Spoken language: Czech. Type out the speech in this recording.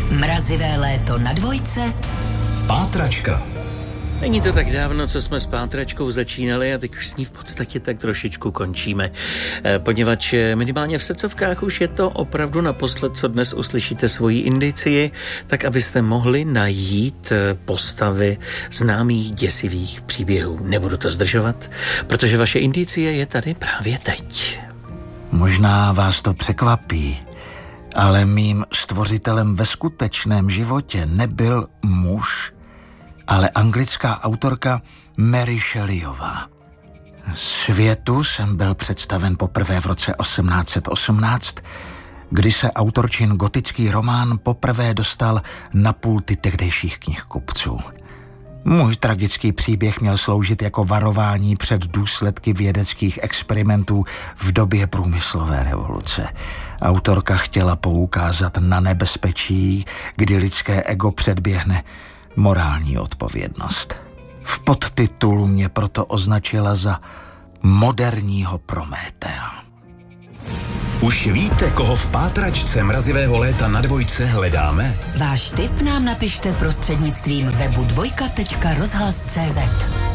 Mrazivé léto na Dvojce. Pátračka. Není to tak dávno, co jsme s Pátračkou začínali a teď už s ní v podstatě tak trošičku končíme. Poněvadž minimálně v srdcovkách už je to opravdu naposled, co dnes uslyšíte svoji indicii, tak abyste mohli najít postavy známých děsivých příběhů. Nebudu to zdržovat, protože vaše indicie je tady právě teď. Možná vás to překvapí, ale mým stvořitelem ve skutečném životě nebyl muž, ale anglická autorka Mary Shelleyová. Světu jsem byl představen poprvé v roce 1818, kdy se autorčin gotický román poprvé dostal na pulty tehdejších knihkupců. Můj tragický příběh měl sloužit jako varování před důsledky vědeckých experimentů v době průmyslové revoluce. Autorka chtěla poukázat na nebezpečí, kdy lidské ego předběhne morální odpovědnost. V podtitulu mě proto označila za moderního Prométea. Už víte, koho v Pátračce mrazivého léta na Dvojce hledáme? Váš tip nám napište prostřednictvím webu dvojka.rozhlas.cz.